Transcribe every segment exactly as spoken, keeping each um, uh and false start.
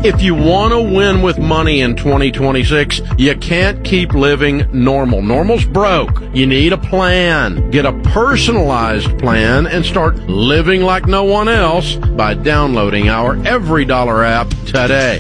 If you want to win with money in twenty twenty-six, you can't keep living normal. Normal's broke. You need a plan. Get a personalized plan and start living like no one else by downloading our Every Dollar app today.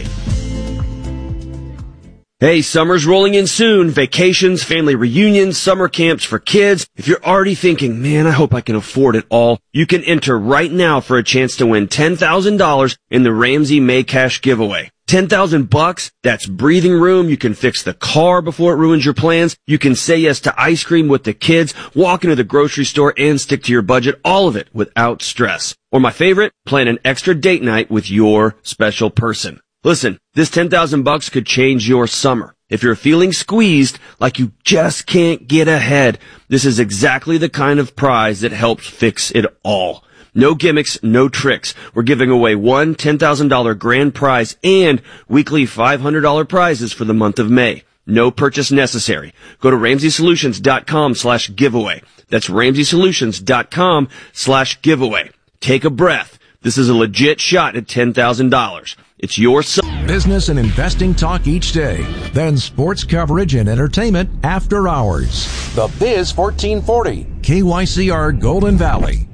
Hey, summer's rolling in soon. Vacations, family reunions, summer camps for kids. If you're already thinking, man, I hope I can afford it all, you can enter right now for a chance to win ten thousand dollars in the Ramsey May Cash giveaway. ten thousand bucks, that's breathing room. You can fix the car before it ruins your plans. You can say yes to ice cream with the kids, walk into the grocery store and stick to your budget. All of it without stress. Or my favorite, plan an extra date night with your special person. Listen, this ten thousand bucks could change your summer. If you're feeling squeezed, like you just can't get ahead, this is exactly the kind of prize that helps fix it all. No gimmicks, no tricks. We're giving away one ten thousand dollars grand prize and weekly five hundred dollars prizes for the month of May. No purchase necessary. Go to Ramsey Solutions dot com slash giveaway. That's Ramsey Solutions dot com slash giveaway. Take a breath. This is a legit shot at ten thousand dollars. It's your son. Business and investing talk each day. Then sports coverage and entertainment after hours. The Biz fourteen forty. K Y C R Golden Valley.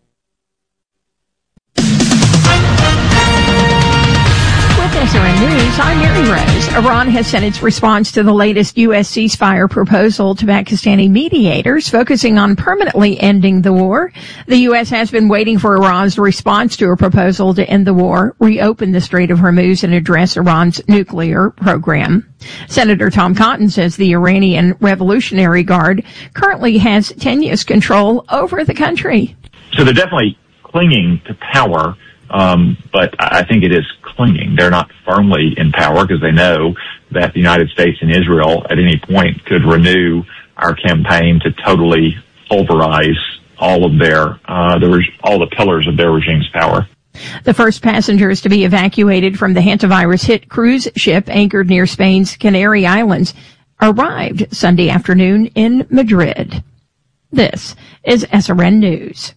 S R N News, I'm Mary Rose. Iran has sent its response to the latest U S ceasefire proposal to Pakistani mediators, focusing on permanently ending the war. The U S has been waiting for Iran's response to a proposal to end the war, reopen the Strait of Hormuz, and address Iran's nuclear program. Senator Tom Cotton says the Iranian Revolutionary Guard currently has tenuous control over the country. So they're definitely clinging to power. Um, but I think it is clinging. They're not firmly in power because they know that the United States and Israel at any point could renew our campaign to totally pulverize all of their, uh, the, all the pillars of their regime's power. The first passengers to be evacuated from the hantavirus-hit cruise ship anchored near Spain's Canary Islands arrived Sunday afternoon in Madrid. This is S R N News.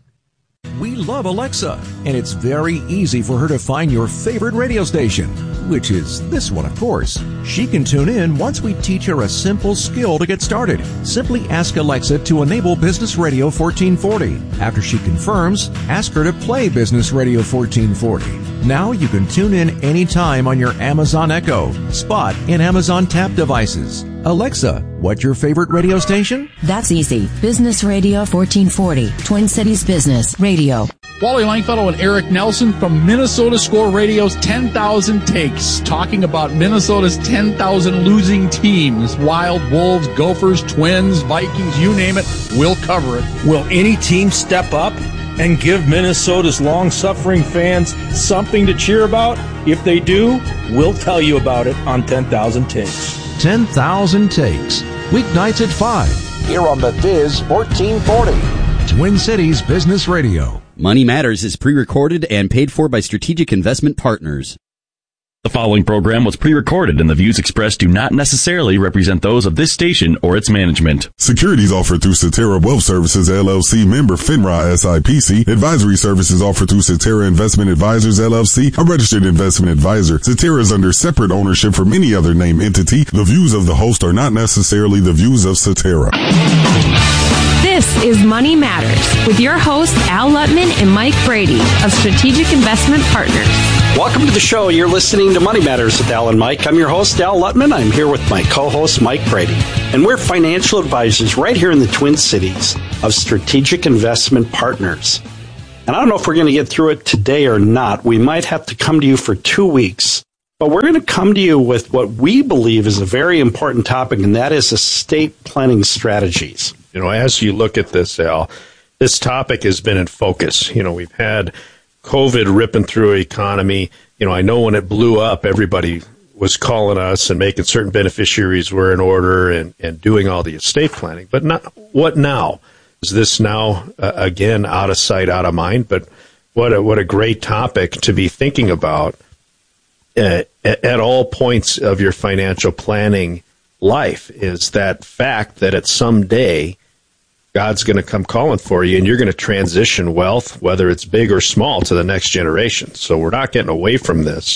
We love Alexa, and it's very easy for her to find your favorite radio station, which is this one, of course. She can tune in once we teach her a simple skill to get started. Simply ask Alexa to enable Business Radio fourteen forty. After she confirms, ask her to play Business Radio fourteen forty. Now you can tune in anytime on your Amazon Echo, Spot, and Amazon Tap devices. Alexa, what's your favorite radio station? That's easy. Business Radio fourteen forty, Twin Cities Business Radio. Wally Langfellow and Eric Nelson from Minnesota Score Radio's ten thousand Takes, talking about Minnesota's ten thousand losing teams. Wild, Wolves, Gophers, Twins, Vikings, you name it, we'll cover it. Will any team step up and give Minnesota's long-suffering fans something to cheer about? If they do, we'll tell you about it on ten thousand Takes. ten thousand Takes, weeknights at five, here on the Biz fourteen forty, Twin Cities Business Radio. Money Matters is pre-recorded and paid for by Strategic Investment Partners. The following program was pre-recorded, and the views expressed do not necessarily represent those of this station or its management. Securities offered through Cetera Wealth Services, L L C, member FINRA S I P C. Advisory services offered through Cetera Investment Advisors, L L C, a registered investment advisor. Cetera is under separate ownership from any other named entity. The views of the host are not necessarily the views of Cetera. This is Money Matters with your hosts Al Lutman and Mike Brady of Strategic Investment Partners. Welcome to the show. You're listening to Money Matters with Al and Mike. I'm your host, Al Lutman. I'm here with my co-host, Mike Brady. And we're financial advisors right here in the Twin Cities of Strategic Investment Partners. And I don't know if we're going to get through it today or not. We might have to come to you for two weeks. But we're going to come to you with what we believe is a very important topic, and that is estate planning strategies. You know, as you look at this, Al, this topic has been in focus. You know, we've had COVID ripping through the economy. You know, I know when it blew up, everybody was calling us and making certain beneficiaries were in order and, and doing all the estate planning. But not, what now? Is this now, uh, again, out of sight, out of mind? But what a, what a great topic to be thinking about uh, at, at all points of your financial planning life, is that fact that at some day, God's going to come calling for you, and you're going to transition wealth, whether it's big or small, to the next generation. So we're not getting away from this.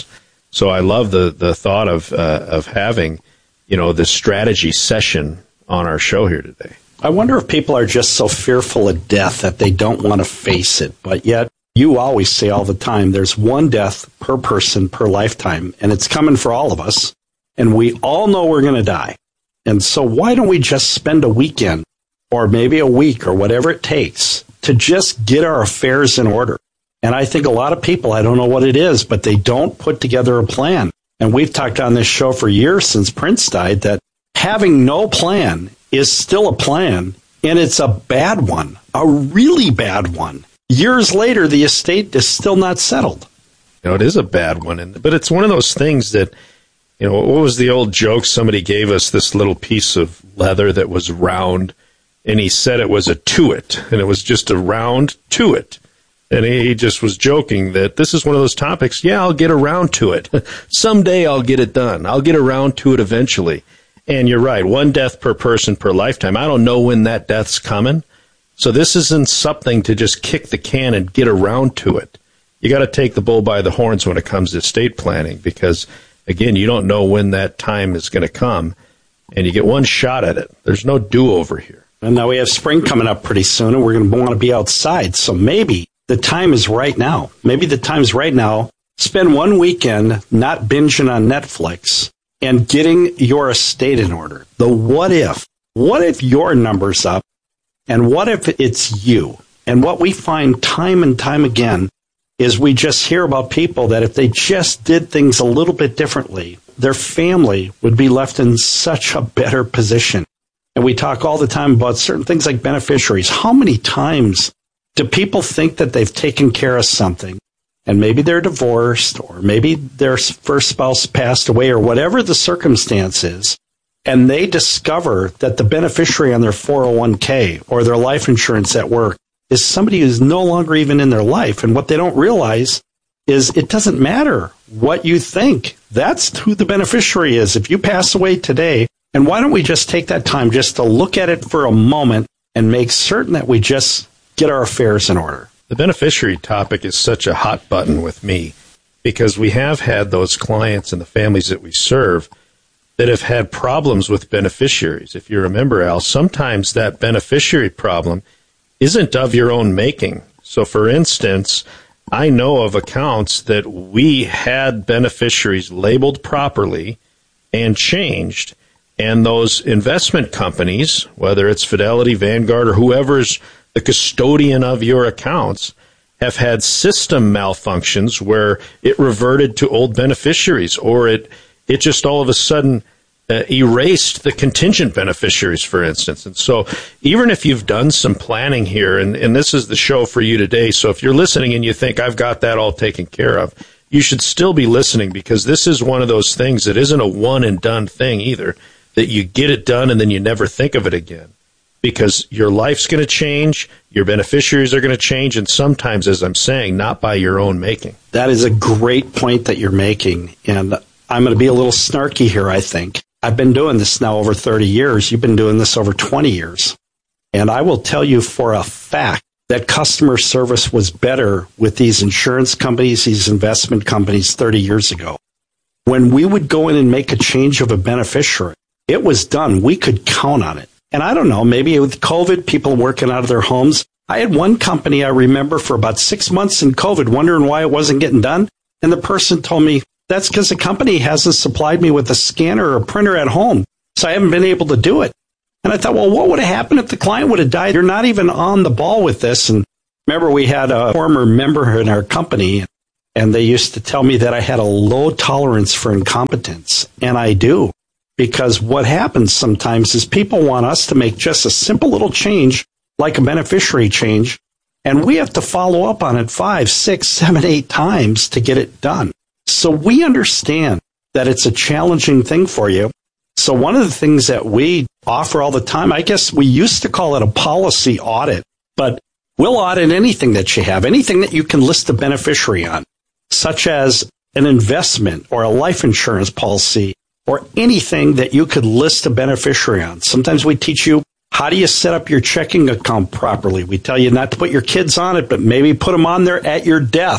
So I love the, the thought of uh, of having, you know, this strategy session on our show here today. I wonder if people are just so fearful of death that they don't want to face it. But yet, you always say all the time, there's one death per person per lifetime, and it's coming for all of us. And we all know we're going to die. And so why don't we just spend a weekend or maybe a week or whatever it takes to just get our affairs in order? And I think a lot of people, I don't know what it is, but they don't put together a plan. And we've talked on this show for years since Prince died that having no plan is still a plan, and it's a bad one, a really bad one. Years later, the estate is still not settled. You know, it is a bad one, and but it's one of those things that, you know, what was the old joke? Somebody gave us this little piece of leather that was round, and he said it was a tuit, and it was just a round tuit. And he just was joking that this is one of those topics, yeah, I'll get around to it. Someday I'll get it done. I'll get around to it eventually. And you're right, one death per person per lifetime. I don't know when that death's coming. So this isn't something to just kick the can and get around to it. You got to take the bull by the horns when it comes to estate planning because, again, you don't know when that time is going to come. And you get one shot at it. There's no do-over here. And now we have spring coming up pretty soon, and we're going to want to be outside. So maybe the time is right now. Maybe the time's right now. Spend one weekend not binging on Netflix and getting your estate in order. The what if. What if your number's up? And what if it's you? And what we find time and time again is we just hear about people that if they just did things a little bit differently, their family would be left in such a better position. And we talk all the time about certain things like beneficiaries. How many times do people think that they've taken care of something, and maybe they're divorced, or maybe their first spouse passed away, or whatever the circumstance is, and they discover that the beneficiary on their four oh one k or their life insurance at work is somebody who's no longer even in their life. And what they don't realize is it doesn't matter what you think. That's who the beneficiary is. If you pass away today, and why don't we just take that time just to look at it for a moment and make certain that we just get our affairs in order? The beneficiary topic is such a hot button with me because we have had those clients and the families that we serve that have had problems with beneficiaries. If you remember, Al, sometimes that beneficiary problem isn't of your own making. So, for instance, I know of accounts that we had beneficiaries labeled properly and changed, and those investment companies, whether it's Fidelity, Vanguard, or whoever's the custodian of your accounts, have had system malfunctions where it reverted to old beneficiaries, or it it just all of a sudden uh, erased the contingent beneficiaries, for instance. And so even if you've done some planning here, and, and this is the show for you today, so if you're listening and you think I've got that all taken care of, you should still be listening because this is one of those things that isn't a one and done thing either, that you get it done and then you never think of it again. Because your life's going to change, your beneficiaries are going to change, and sometimes, as I'm saying, not by your own making. That is a great point that you're making, and I'm going to be a little snarky here, I think. I've been doing this now over thirty years. You've been doing this over twenty years. And I will tell you for a fact that customer service was better with these insurance companies, these investment companies thirty years ago. When we would go in and make a change of a beneficiary, it was done. We could count on it. And I don't know, maybe with COVID, people working out of their homes. I had one company I remember for about six months in COVID wondering why it wasn't getting done. And the person told me, that's because the company hasn't supplied me with a scanner or a printer at home. So I haven't been able to do it. And I thought, well, what would have happened if the client would have died? You're not even on the ball with this. And remember, we had a former member in our company, and they used to tell me that I had a low tolerance for incompetence. And I do. Because what happens sometimes is people want us to make just a simple little change, like a beneficiary change, and we have to follow up on it five, six, seven, eight times to get it done. So we understand that it's a challenging thing for you. So one of the things that we offer all the time, I guess we used to call it a policy audit, but we'll audit anything that you have, anything that you can list a beneficiary on, such as an investment or a life insurance policy, or anything that you could list a beneficiary on. Sometimes we teach you how do you set up your checking account properly. We tell you not to put your kids on it, but maybe put them on there at your death.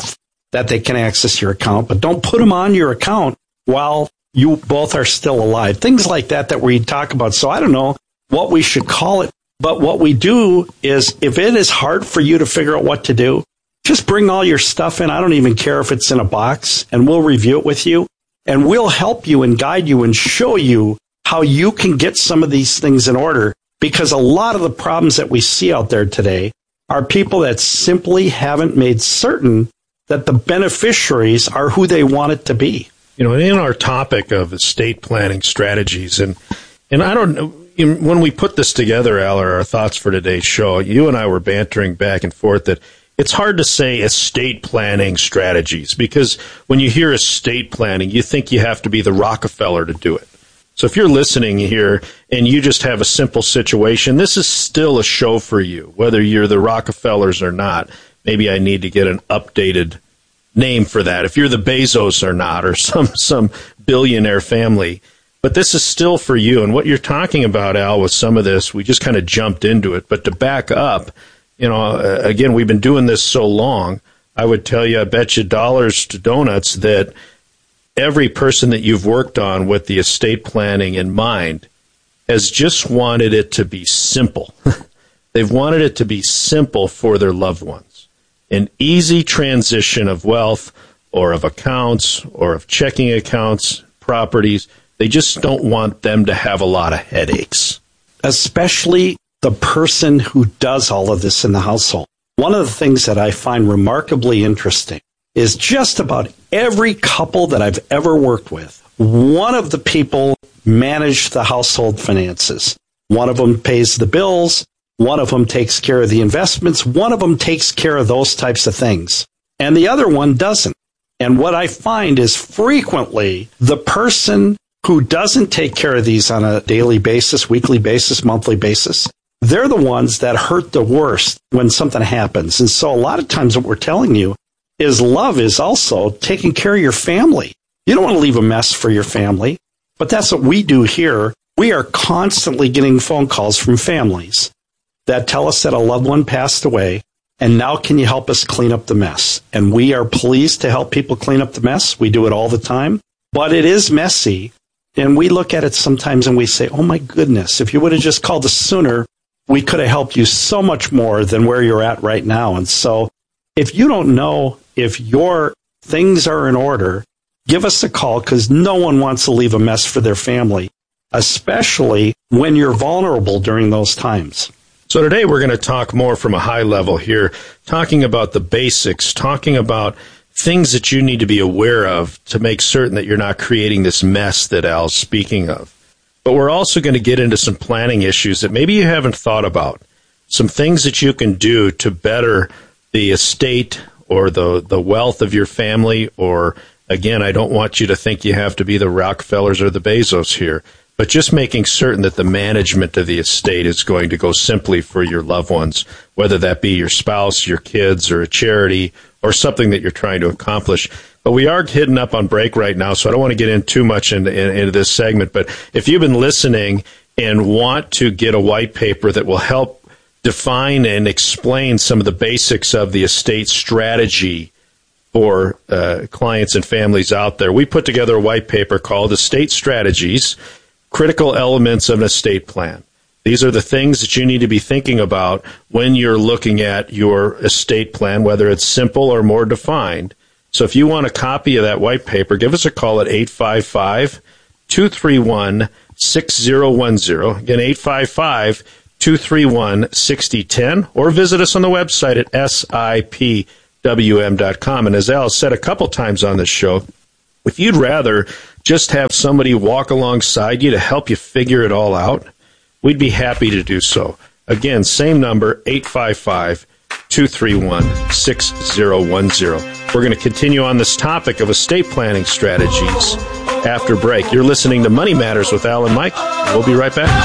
that they can access your account, but don't put them on your account while you both are still alive. Things like that that we talk about. So I don't know what we should call it, but what we do is if it is hard for you to figure out what to do, just bring all your stuff in. I don't even care if it's in a box, and we'll review it with you, and we'll help you and guide you and show you how you can get some of these things in order, because a lot of the problems that we see out there today are people that simply haven't made certain that the beneficiaries are who they want it to be. You know, in our topic of estate planning strategies, and and I don't know, when we put this together, Al, or our thoughts for today's show, you and I were bantering back and forth that it's hard to say estate planning strategies, because when you hear estate planning, you think you have to be the Rockefeller to do it. So if you're listening here and you just have a simple situation, this is still a show for you, whether you're the Rockefellers or not. Maybe I need to get an updated name for that, if you're the Bezos or not, or some, some billionaire family. But this is still for you. And what you're talking about, Al, with some of this, we just kind of jumped into it. But to back up, you know, uh, again, we've been doing this so long, I would tell you, I bet you dollars to donuts that every person that you've worked on with the estate planning in mind has just wanted it to be simple. They've wanted it to be simple for their loved ones. An easy transition of wealth or of accounts or of checking accounts, properties. They just don't want them to have a lot of headaches. Especially the person who does all of this in the household. One of the things that I find remarkably interesting is just about every couple that I've ever worked with, one of the people manage the household finances. One of them pays the bills. One of them takes care of the investments. One of them takes care of those types of things. And the other one doesn't. And what I find is frequently the person who doesn't take care of these on a daily basis, weekly basis, monthly basis, they're the ones that hurt the worst when something happens. And so a lot of times what we're telling you is love is also taking care of your family. You don't want to leave a mess for your family, but that's what we do here. We are constantly getting phone calls from families that tell us that a loved one passed away, and now can you help us clean up the mess? And we are pleased to help people clean up the mess. We do it all the time, but it is messy. And we look at it sometimes and we say, oh my goodness, if you would have just called us sooner, we could have helped you so much more than where you're at right now. And so if you don't know if your things are in order, give us a call, because no one wants to leave a mess for their family, especially when you're vulnerable during those times. So today we're going to talk more from a high level here, talking about the basics, talking about things that you need to be aware of to make certain that you're not creating this mess that Al's speaking of. But we're also going to get into some planning issues that maybe you haven't thought about, some things that you can do to better the estate or the, the wealth of your family. Or, again, I don't want you to think you have to be the Rockefellers or the Bezos here, but just making certain that the management of the estate is going to go simply for your loved ones, whether that be your spouse, your kids, or a charity, or something that you're trying to accomplish. But we are hitting up on break right now, so I don't want to get in too much into, in, into this segment. But if you've been listening and want to get a white paper that will help define and explain some of the basics of the estate strategy for uh, clients and families out there, we put together a white paper called Estate Strategies, Critical Elements of an Estate Plan. These are the things that you need to be thinking about when you're looking at your estate plan, whether it's simple or more defined. So if you want a copy of that white paper, give us a call at eight five five, two three one, six zero one zero. Again, eight five five, two three one, six zero one zero, or visit us on the website at S I P W M dot com. And as Al said a couple times on this show, if you'd rather just have somebody walk alongside you to help you figure it all out, we'd be happy to do so. Again, same number, eight five five, two three one, six zero one zero. We're going to continue on this topic of estate planning strategies after break. You're listening to Money Matters with Al and Mike. We'll be right back.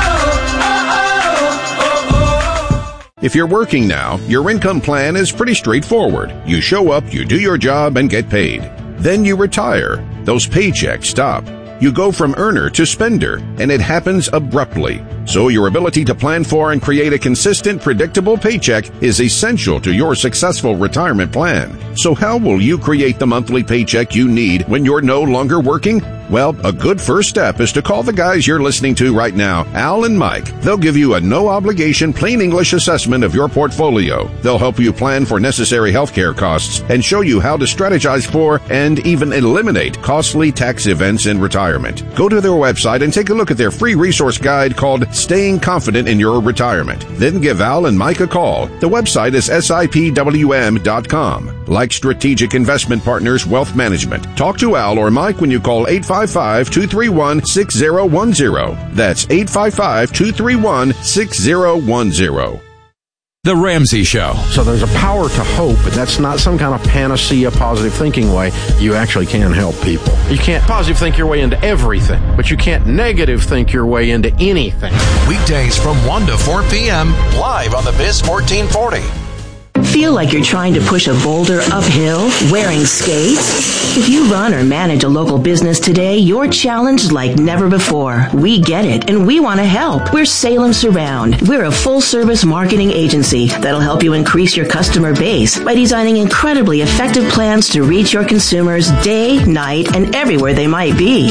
If you're working now, your income plan is pretty straightforward. You show up, you do your job, and get paid. Then you retire. Those paychecks stop. You go from earner to spender, and it happens abruptly. So your ability to plan for and create a consistent, predictable paycheck is essential to your successful retirement plan. So how will you create the monthly paycheck you need when you're no longer working? Well, a good first step is to call the guys you're listening to right now, Al and Mike. They'll give you a no-obligation, plain English assessment of your portfolio. They'll help you plan for necessary healthcare costs and show you how to strategize for and even eliminate costly tax events in retirement. Go to their website and take a look at their free resource guide called Staying Confident in Your Retirement. Then give Al and Mike a call. The website is S I P W M dot com. Like Strategic Investment Partners Wealth Management, talk to Al or Mike when you call eight five five, two three one, six zero one zero. That's eight five five, two three one, six zero one zero. The Ramsey Show. So there's a power to hope, but that's not some kind of panacea, positive thinking way. You actually can help people. You can't positive think your way into everything, but you can't negative think your way into anything. Weekdays from one to four p.m. live on the Biz fourteen forty. Feel like you're trying to push a boulder uphill wearing skates? If you run or manage a local business today, you're challenged like never before. We get it, and we want to help. We're Salem Surround. We're a full-service marketing agency that'll help you increase your customer base by designing incredibly effective plans to reach your consumers day, night, and everywhere they might be.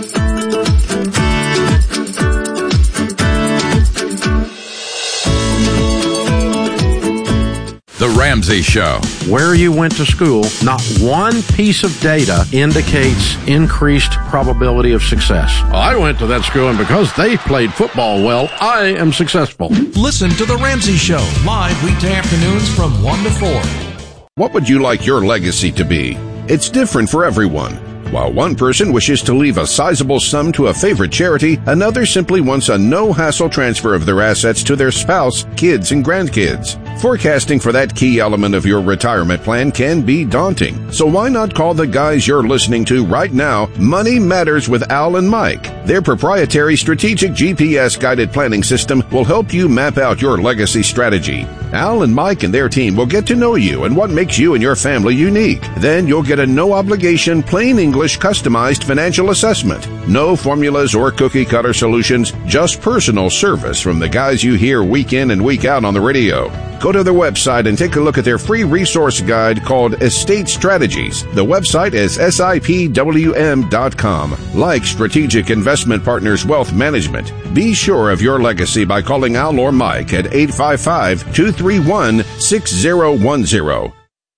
The Ramsey Show. Where you went to school, not one piece of data indicates increased probability of success. I went to that school, and because they played football well, I am successful. Listen to The Ramsey Show, live weekday afternoons from one to four. What would you like your legacy to be? It's different for everyone. While one person wishes to leave a sizable sum to a favorite charity, another simply wants a no-hassle transfer of their assets to their spouse, kids, and grandkids. Forecasting for that key element of your retirement plan can be daunting. So why not call the guys you're listening to right now, Money Matters with Al and Mike. Their proprietary strategic G P S-guided planning system will help you map out your legacy strategy. Al and Mike and their team will get to know you and what makes you and your family unique. Then you'll get a no-obligation, plain English, customized financial assessment. No formulas or cookie-cutter solutions, just personal service from the guys you hear week in and week out on the radio. Go to their website and take a look at their free resource guide called Estate Strategies. The website is S I P W M dot com. Like Strategic Investment Partners Wealth Management, be sure of your legacy by calling Al or Mike at eight five five, two three one, six zero one zero.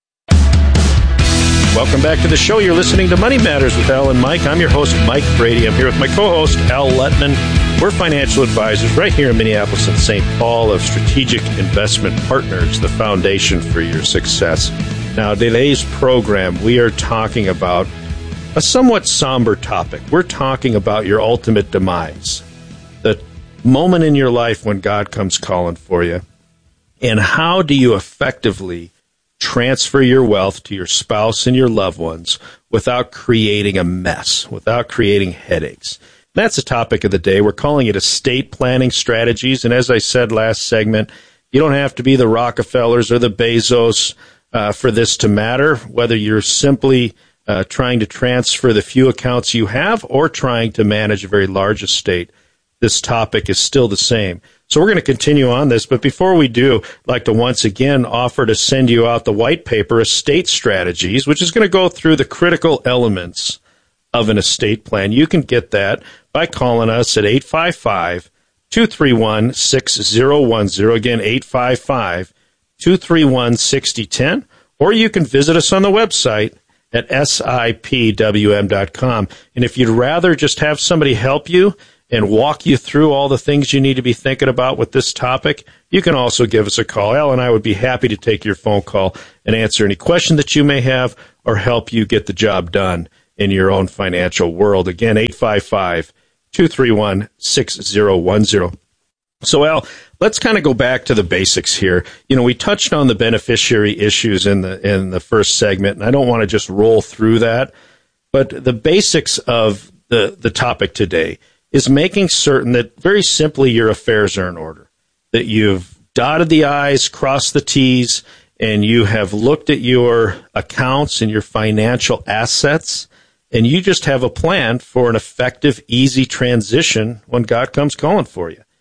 Welcome back to the show. You're listening to Money Matters with Al and Mike. I'm your host, Mike Brady. I'm here with my co-host, Al Lutman. We're financial advisors right here in Minneapolis and Saint Paul of Strategic Investment Partners, the foundation for your success. Now, today's program, we are talking about a somewhat somber topic. We're talking about your ultimate demise, the moment in your life when God comes calling for you, and how do you effectively transfer your wealth to your spouse and your loved ones without creating a mess, without creating headaches. That's the topic of the day. We're calling it estate planning strategies. And as I said last segment, you don't have to be the Rockefellers or the Bezos uh, for this to matter, whether you're simply uh, trying to transfer the few accounts you have or trying to manage a very large estate. This topic is still the same. So we're going to continue on this, but before we do, I'd like to once again offer to send you out the white paper, Estate Strategies, which is going to go through the critical elements of an estate plan. You can get that by calling us at eight five five, two three one, six zero one zero. Again, eight five five, two three one, six zero one zero. Or you can visit us on the website at S I P W M dot com. And if you'd rather just have somebody help you and walk you through all the things you need to be thinking about with this topic, you can also give us a call. Al and I would be happy to take your phone call and answer any question that you may have or help you get the job done in your own financial world. Again, eight five five, two three one, six zero one zero. So, Al, let's kind of go back to the basics here. You know, we touched on the beneficiary issues in the in the first segment, and I don't want to just roll through that, but the basics of the, the topic today is making certain that, very simply, your affairs are in order, that you've dotted the I's, crossed the T's, and you have looked at your accounts and your financial assets, and you just have a plan for an effective, easy transition when God comes calling for you.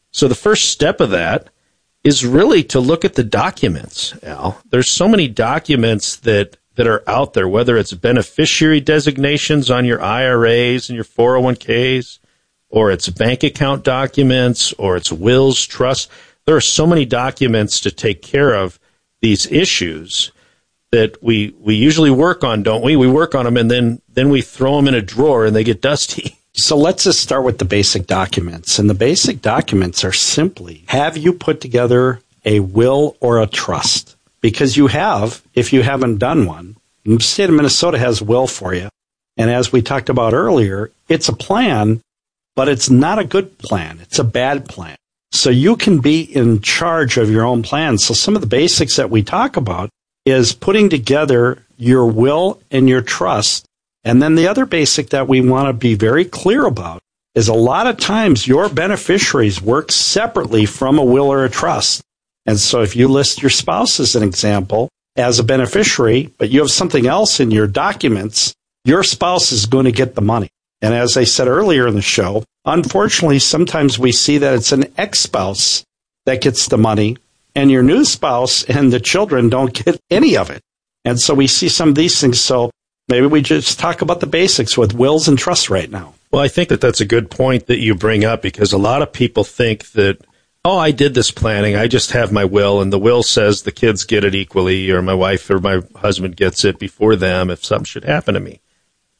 So the first step of that is really to look at the documents, Al. There's so many documents that, that are out there, whether it's beneficiary designations on your I R As and your four oh one k's, or it's bank account documents, or it's wills, trusts. There are so many documents to take care of these issues that we we usually work on, don't we? We work on them, and then, then we throw them in a drawer, and they get dusty. So let's just start with the basic documents. And the basic documents are simply, have you put together a will or a trust? Because you have, if you haven't done one. The state of Minnesota has a will for you. And as we talked about earlier, it's a plan, but it's not a good plan. It's a bad plan. So you can be in charge of your own plan. So some of the basics that we talk about is putting together your will and your trust. And then the other basic that we want to be very clear about is a lot of times your beneficiaries work separately from a will or a trust. And so if you list your spouse as an example as a beneficiary, but you have something else in your documents, your spouse is going to get the money. And as I said earlier in the show, unfortunately, sometimes we see that it's an ex-spouse that gets the money, and your new spouse and the children don't get any of it. And so we see some of these things. So maybe we just talk about the basics with wills and trusts right now. Well, I think that that's a good point that you bring up, because a lot of people think that, oh, I did this planning. I just have my will, and the will says the kids get it equally, or my wife or my husband gets it before them if something should happen to me.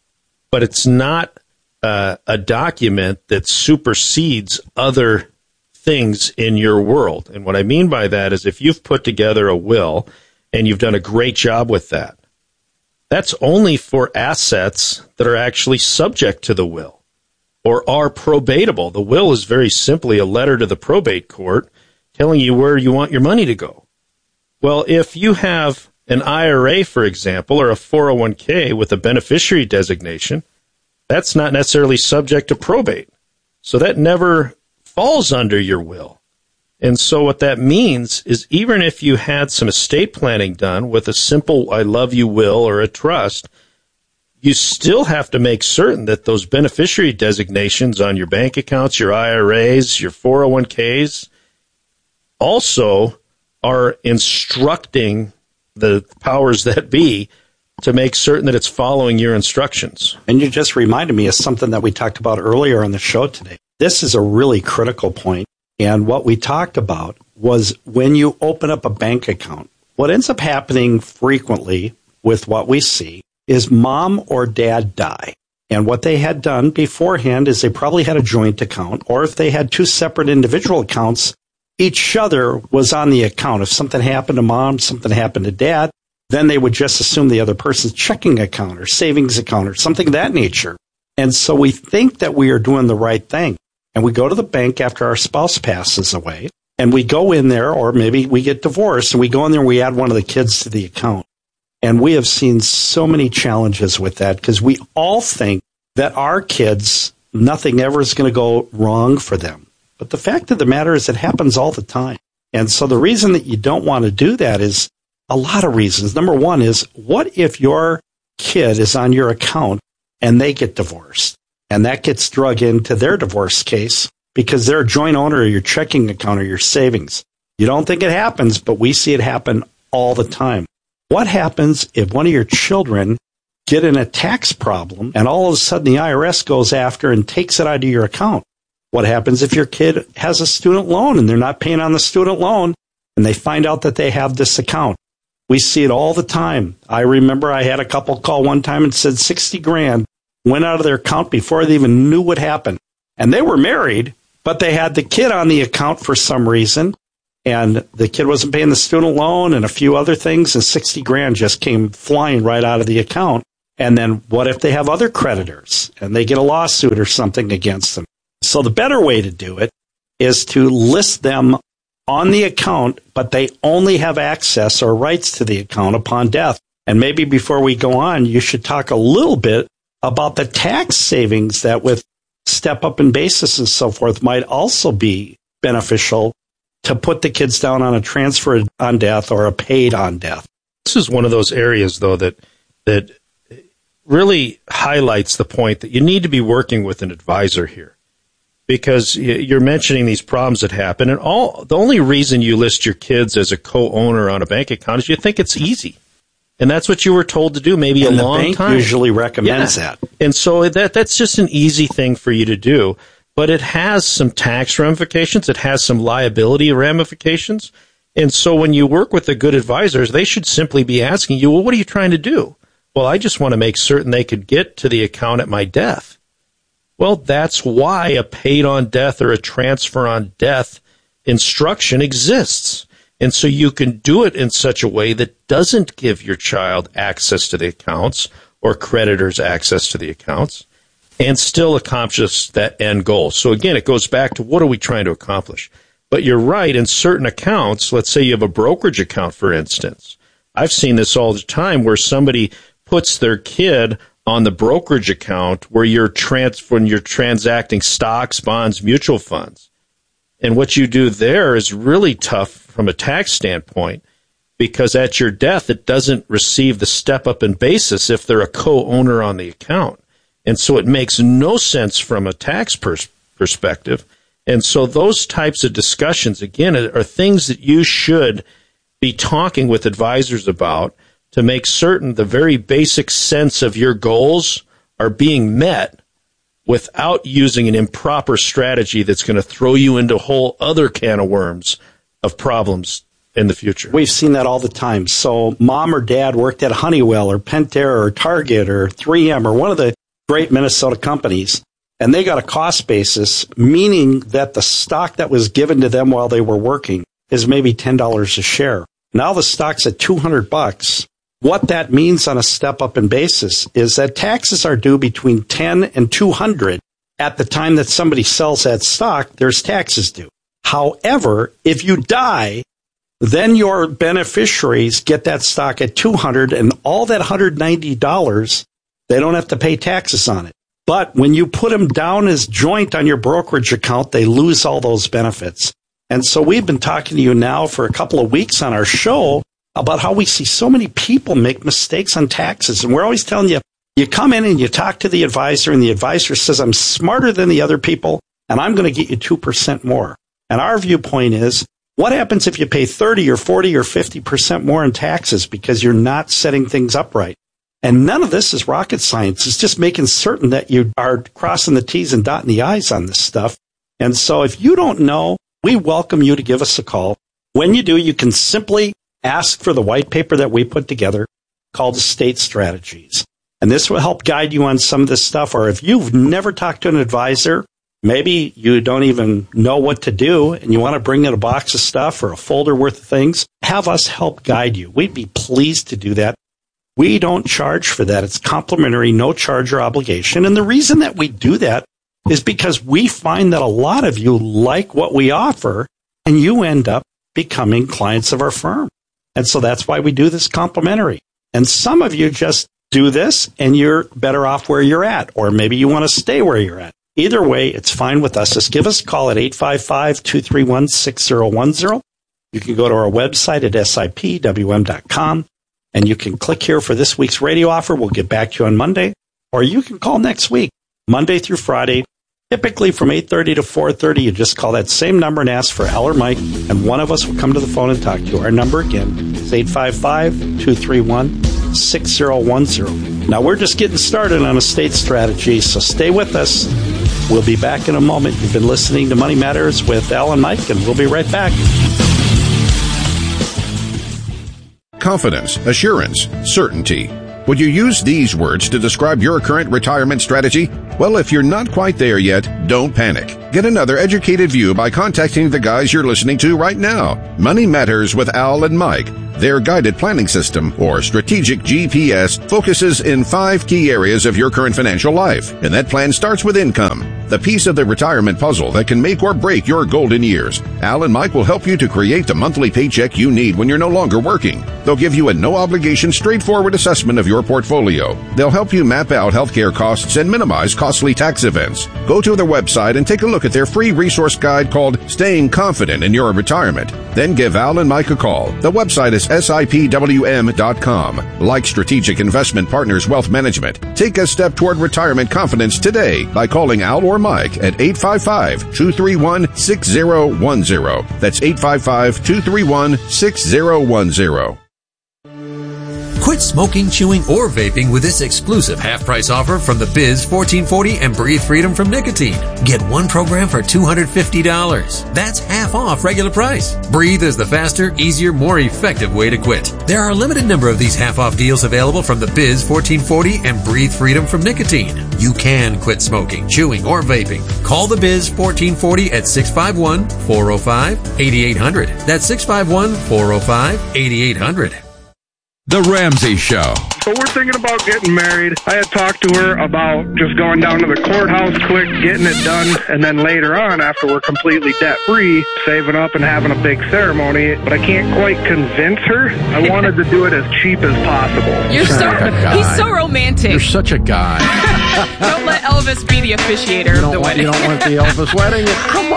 But it's not uh, a document that supersedes other things in your world. And what I mean by that is if you've put together a will and you've done a great job with that, that's only for assets that are actually subject to the will or are probatable. The will is very simply a letter to the probate court telling you where you want your money to go. Well, if you have an I R A, for example, or a four oh one k with a beneficiary designation, that's not necessarily subject to probate. So that never falls under your will. And so what that means is even if you had some estate planning done with a simple I love you will or a trust, you still have to make certain that those beneficiary designations on your bank accounts, your I R As, your four oh one k's also are instructing the powers that be to make certain that it's following your instructions. And you just reminded me of something that we talked about earlier on the show today. This is a really critical point. And what we talked about was when you open up a bank account, what ends up happening frequently with what we see is mom or dad die. And what they had done beforehand is they probably had a joint account, or if they had two separate individual accounts, each other was on the account. If something happened to mom, something happened to dad, then they would just assume the other person's checking account or savings account or something of that nature. And so we think that we are doing the right thing. And we go to the bank after our spouse passes away, and we go in there, or maybe we get divorced, and we go in there and we add one of the kids to the account. And we have seen so many challenges with that because we all think that our kids, nothing ever is going to go wrong for them. But the fact of the matter is it happens all the time. And so the reason that you don't want to do that is a lot of reasons. Number one is, what if your kid is on your account and they get divorced? And that gets drug into their divorce case because they're a joint owner of your checking account or your savings. You don't think it happens, but we see it happen all the time. What happens if one of your children get in a tax problem and all of a sudden the I R S goes after and takes it out of your account? What happens if your kid has a student loan and they're not paying on the student loan and they find out that they have this account? We see it all the time. I remember I had a couple call one time and said sixty grand went out of their account before they even knew what happened. And they were married, but they had the kid on the account for some reason. And the kid wasn't paying the student loan and a few other things. And sixty grand just came flying right out of the account. And then what if they have other creditors and they get a lawsuit or something against them? So the better way to do it is to list them on the account, but they only have access or rights to the account upon death. And maybe before we go on, you should talk a little bit about the tax savings that with step up in basis and so forth might also be beneficial to put the kids down on a transfer on death or a paid on death. This is one of those areas, though, that that really highlights the point that you need to be working with an advisor here. because you're mentioning these problems that happen, and all the only reason you list your kids as a co-owner on a bank account is you think it's easy. And that's what you were told to do maybe and a long bank time. Usually recommends yeah. that. And so that that's just an easy thing for you to do. But it has some tax ramifications. It has some liability ramifications. And so when you work with the good advisors, they should simply be asking you, well, what are you trying to do? Well, I just want to make certain they could get to the account at my death. Well, that's why a paid on death or a transfer on death instruction exists. And so you can do it in such a way that doesn't give your child access to the accounts or creditors access to the accounts and still accomplish that end goal. So again, it goes back to what are we trying to accomplish? But you're right, in certain accounts, let's say you have a brokerage account, for instance. I've seen this all the time where somebody puts their kid on the brokerage account where you're trans- when you're transacting stocks, bonds, mutual funds. And what you do there is really tough from a tax standpoint because at your death, it doesn't receive the step up in basis if they're a co-owner on the account. And so it makes no sense from a tax pers- perspective. And so those types of discussions, again, are things that you should be talking with advisors about to make certain the very basic sense of your goals are being met without using an improper strategy that's going to throw you into a whole other can of worms of problems in the future. We've seen that all the time. So mom or dad worked at Honeywell or Pentair or Target or three M or one of the great Minnesota companies, and they got a cost basis, meaning that the stock that was given to them while they were working is maybe ten dollars a share. Now the stock's at two hundred bucks. What that means on a step up in basis is that taxes are due between ten and two hundred. At the time that somebody sells that stock, there's taxes due. However, if you die, then your beneficiaries get that stock at two hundred, and all that one hundred ninety dollars, they don't have to pay taxes on it. But when you put them down as joint on your brokerage account, they lose all those benefits. And so we've been talking to you now for a couple of weeks on our show about how we see so many people make mistakes on taxes. And we're always telling you, you come in and you talk to the advisor, and the advisor says, I'm smarter than the other people, and I'm going to get you two percent more. And our viewpoint is, what happens if you pay thirty or forty or fifty percent more in taxes because you're not setting things up right? And none of this is rocket science. It's just making certain that you are crossing the T's and dotting the I's on this stuff. And so if you don't know, we welcome you to give us a call. When you do, you can simply ask for the white paper that we put together called Estate Strategies. And this will help guide you on some of this stuff. Or if you've never talked to an advisor, maybe you don't even know what to do and you want to bring in a box of stuff or a folder worth of things, have us help guide you. We'd be pleased to do that. We don't charge for that. It's complimentary, no charge or obligation. And the reason that we do that is because we find that a lot of you like what we offer and you end up becoming clients of our firm. And so that's why we do this complimentary. And some of you just do this and you're better off where you're at, or maybe you want to stay where you're at. Either way, it's fine with us. Just give us a call at eight five five, two three one, six zero one zero. You can go to our website at S I P W M dot com. And you can click here for this week's radio offer. We'll get back to you on Monday. Or you can call next week, Monday through Friday, typically from eight thirty to four thirty. You just call that same number and ask for Al or Mike, and one of us will come to the phone and talk to you. Our number, again, is eight five five, two three one, six zero one zero. Now, we're just getting started on estate strategy, so stay with us. We'll be back in a moment. You've been listening to Money Matters with Al and Mike, and we'll be right back. Confidence, assurance, certainty. Would you use these words to describe your current retirement strategy? Well, if you're not quite there yet, don't panic. Get another educated view by contacting the guys you're listening to right now. Money Matters with Al and Mike. Their guided planning system, or strategic G P S, focuses in five key areas of your current financial life. And that plan starts with income, the piece of the retirement puzzle that can make or break your golden years. Al and Mike will help you to create the monthly paycheck you need when you're no longer working. They'll give you a no-obligation, straightforward assessment of your portfolio. They'll help you map out healthcare costs and minimize costly tax events. Go to their website and take a look at their free resource guide called Staying Confident in Your Retirement. Then give Al and Mike a call. The website is S I P W M dot com. Like Strategic Investment Partners Wealth Management, take a step toward retirement confidence today by calling Al or Mike at eight five five, two three one, six zero one zero. That's eight five five, two three one, six zero one zero. Quit smoking, chewing, or vaping with this exclusive half-price offer from the Biz fourteen forty and Breathe Freedom from Nicotine. Get one program for two hundred fifty dollars. That's half off regular price. Breathe is the faster, easier, more effective way to quit. There are a limited number of these half-off deals available from the Biz fourteen forty and Breathe Freedom from Nicotine. You can quit smoking, chewing, or vaping. Call the Biz fourteen forty at six five one, four oh five, eight eight hundred. That's six five one, four oh five, eight eight hundred. The Ramsey Show. So we're thinking about getting married. I had talked to her about just going down to the courthouse quick, getting it done, and then later on, after we're completely debt-free, saving up and having a big ceremony. But I can't quite convince her. I wanted to do it as cheap as possible. You're so, he's so romantic. You're such a guy. Don't let Elvis be the officiator You of the don't, want, wedding. you don't want the Elvis wedding? Come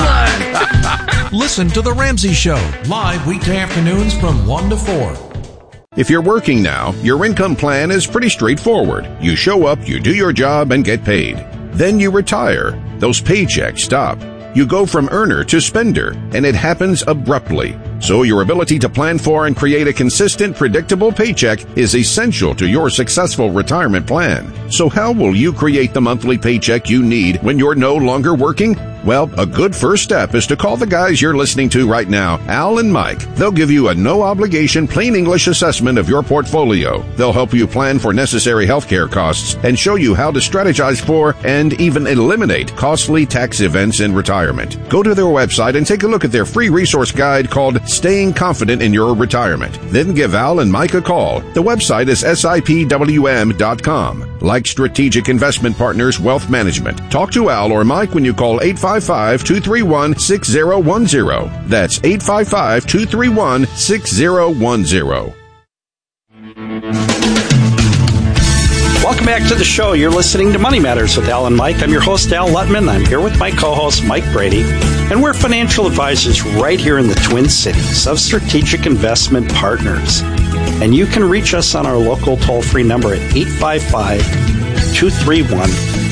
on. Listen to The Ramsey Show, live weekday afternoons from one to four. If you're working now, your income plan is pretty straightforward. You show up, you do your job, and get paid. Then you retire. Those paychecks stop. You go from earner to spender, and it happens abruptly. So your ability to plan for and create a consistent, predictable paycheck is essential to your successful retirement plan. So how will you create the monthly paycheck you need when you're no longer working? Well, a good first step is to call the guys you're listening to right now, Al and Mike. They'll give you a no-obligation, plain English assessment of your portfolio. They'll help you plan for necessary healthcare costs and show you how to strategize for and even eliminate costly tax events in retirement. Go to their website and take a look at their free resource guide called Staying Confident in Your Retirement. Then give Al and Mike a call. The website is S I P W M dot com. Like Strategic Investment Partners Wealth Management. Talk to Al or Mike when you call eight five five, two three one, six zero one zero. That's eight five five, two three one, six zero one zero. Welcome back to the show. You're listening to Money Matters with Al and Mike. I'm your host, Al Lutman. I'm here with my co-host, Mike Brady, and we're financial advisors right here in the Twin Cities of Strategic Investment Partners. And you can reach us on our local toll-free number at eight five five, two three one,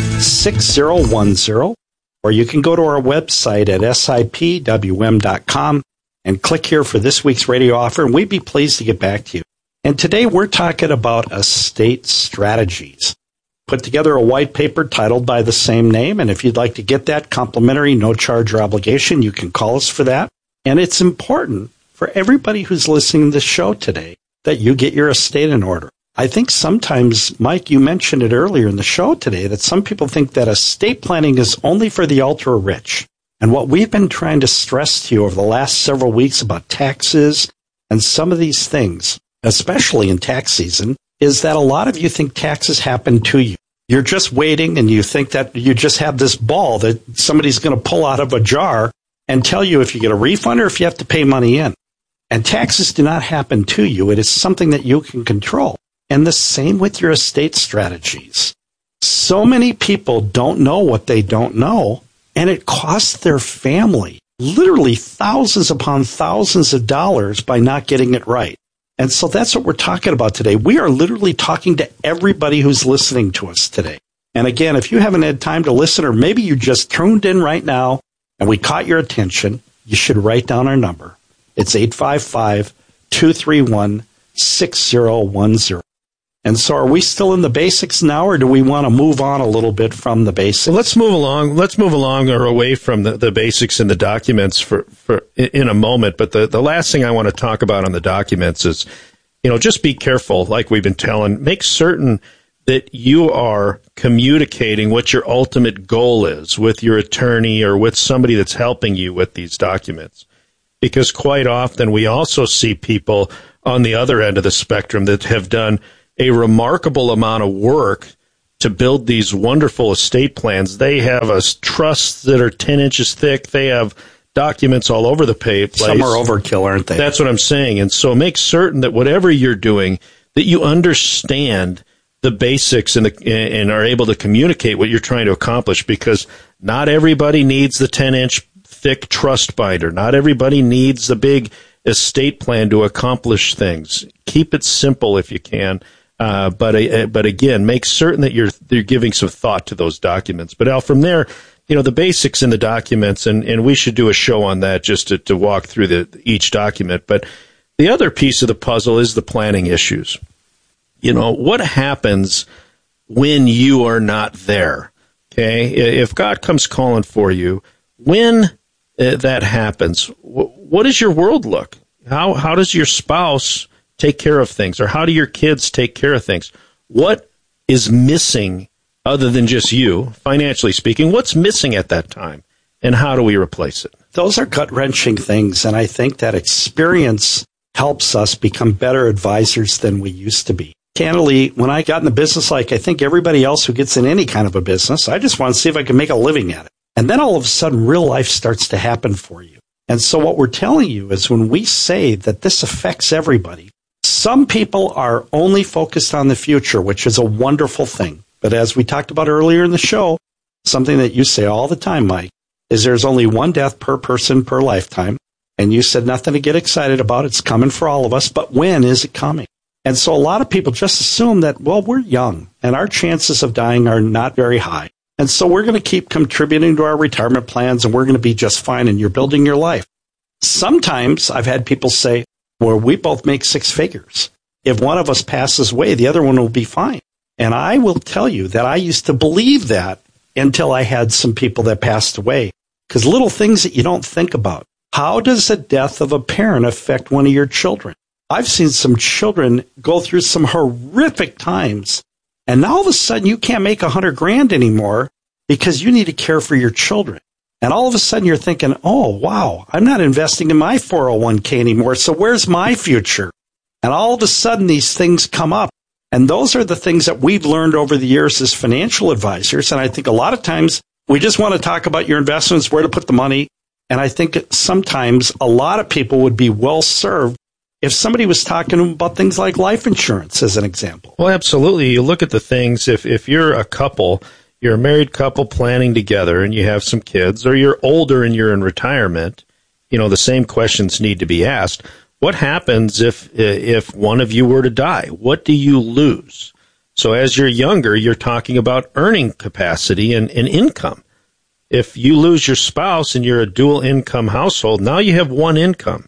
six zero one zero, or you can go to our website at S I P W M dot com and click here for this week's radio offer, and we'd be pleased to get back to you. And today we're talking about estate strategies. Put together a white paper titled by the same name, and if you'd like to get that complimentary, no charge or obligation, you can call us for that. And it's important for everybody who's listening to this show today that you get your estate in order. I think sometimes, Mike, you mentioned it earlier in the show today, that some people think that estate planning is only for the ultra-rich. And what we've been trying to stress to you over the last several weeks about taxes and some of these things, especially in tax season, is that a lot of you think taxes happen to you. You're just waiting and you think that you just have this ball that somebody's going to pull out of a jar and tell you if you get a refund or if you have to pay money in. And taxes do not happen to you. It is something that you can control. And the same with your estate strategies. So many people don't know what they don't know, and it costs their family literally thousands upon thousands of dollars by not getting it right. And so that's what we're talking about today. We are literally talking to everybody who's listening to us today. And again, if you haven't had time to listen, or maybe you just tuned in right now and we caught your attention, you should write down our number. It's eight five five, two three one, six zero one zero. And so are we still in the basics now, or do we want to move on a little bit from the basics? Well, let's move along. Let's move along or away from the, the basics and the documents for, for in a moment. But the, the last thing I want to talk about on the documents is, you know, just be careful, like we've been telling. Make certain that you are communicating what your ultimate goal is with your attorney or with somebody that's helping you with these documents. Because quite often we also see people on the other end of the spectrum that have done a remarkable amount of work to build these wonderful estate plans. They have a trusts that are ten inches thick. They have documents all over the place. Some are overkill, aren't they? That's what I'm saying. And so make certain that whatever you're doing, that you understand the basics and, the, and are able to communicate what you're trying to accomplish, because not everybody needs the ten inch thick trust binder. Not everybody needs the big estate plan to accomplish things. Keep it simple if you can. Uh, but uh, but again, make certain that you're you're giving some thought to those documents. But Al, from there, you know, the basics in the documents, and, and we should do a show on that just to, to walk through the each document. But the other piece of the puzzle is the planning issues. You know, what happens when you are not there? Okay, if God comes calling for you, when uh, that happens, wh- what does your world look? How how does your spouse take care of things, or how do your kids take care of things? What is missing other than just you, financially speaking? What's missing at that time, and how do we replace it? Those are gut-wrenching things, and I think that experience helps us become better advisors than we used to be. Candidly, when I got in the business, like I think everybody else who gets in any kind of a business, I just want to see if I can make a living at it. And then all of a sudden, real life starts to happen for you. And so what we're telling you is when we say that this affects everybody, some people are only focused on the future, which is a wonderful thing. But as we talked about earlier in the show, something that you say all the time, Mike, is there's only one death per person per lifetime. And you said nothing to get excited about. It's coming for all of us. But when is it coming? And so a lot of people just assume that, well, we're young and our chances of dying are not very high. And so we're going to keep contributing to our retirement plans and we're going to be just fine and you're building your life. Sometimes I've had people say, well, we both make six figures. If one of us passes away, the other one will be fine. And I will tell you that I used to believe that until I had some people that passed away. Because little things that you don't think about. How does the death of a parent affect one of your children? I've seen some children go through some horrific times, and now all of a sudden you can't make a hundred grand anymore because you need to care for your children. And all of a sudden you're thinking, oh, wow, I'm not investing in my four oh one k anymore, so where's my future? And all of a sudden these things come up. And those are the things that we've learned over the years as financial advisors. And I think a lot of times we just want to talk about your investments, where to put the money. And I think sometimes a lot of people would be well served if somebody was talking to them about things like life insurance, as an example. Well, absolutely. You look at the things, if, if you're a couple, you're a married couple planning together and you have some kids, or you're older and you're in retirement, you know, the same questions need to be asked. What happens if if one of you were to die? What do you lose? So as you're younger, you're talking about earning capacity and, and income. If you lose your spouse and you're a dual income household, now you have one income.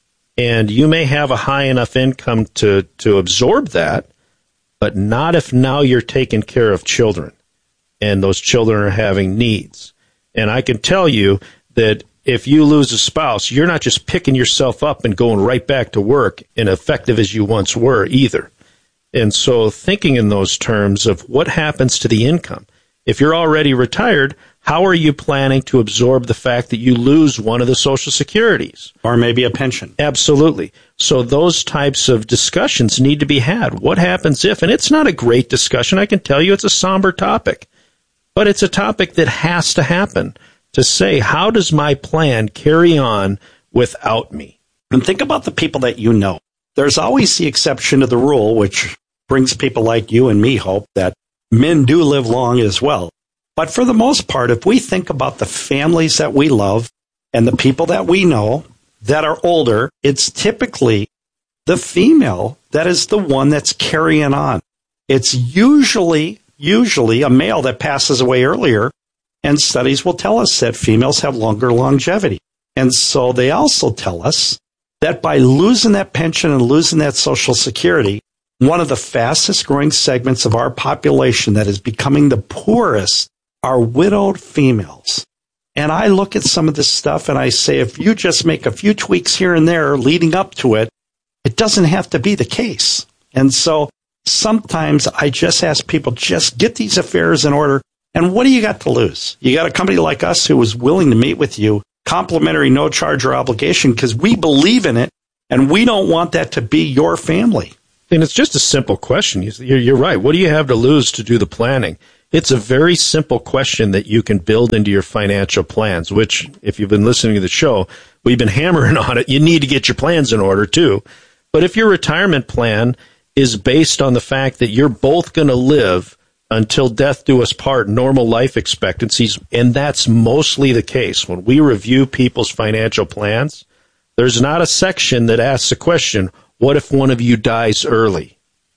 And you may have a high enough income to, to absorb that, but not if now you're taking care of children and those children are having needs. And I can tell you that if you lose a spouse, you're not just picking yourself up and going right back to work and effective as you once were either. And so thinking in those terms of what happens to the income. If you're already retired, how are you planning to absorb the fact that you lose one of the Social Securities? Or maybe a pension. Absolutely. So those types of discussions need to be had. What happens if? And it's not a great discussion. I can tell you it's a somber topic. But it's a topic that has to happen to say, how does my plan carry on without me? And think about the people that you know. There's always the exception to the rule, which brings people like you and me hope that men do live long as well. But for the most part, if we think about the families that we love and the people that we know that are older, it's typically the female that is the one that's carrying on. It's usually, usually a male that passes away earlier, and studies will tell us that females have longer longevity. And so they also tell us that by losing that pension and losing that Social Security, one of the fastest growing segments of our population that is becoming the poorest are widowed females. And I look at some of this stuff and I say, if you just make a few tweaks here and there leading up to it, it doesn't have to be the case. And so sometimes I just ask people, just get these affairs in order. And what do you got to lose? You got a company like us who is willing to meet with you, complimentary, no charge or obligation, because we believe in it and we don't want that to be your family. And it's just a simple question. You're, you're right. What do you have to lose to do the planning? It's a very simple question that you can build into your financial plans, which, if you've been listening to the show, we've been hammering on it. You need to get your plans in order, too. But if your retirement plan is based on the fact that you're both going to live until death do us part, normal life expectancies, and that's mostly the case. When we review people's financial plans, There's not a section that asks the question, what if one of you dies early?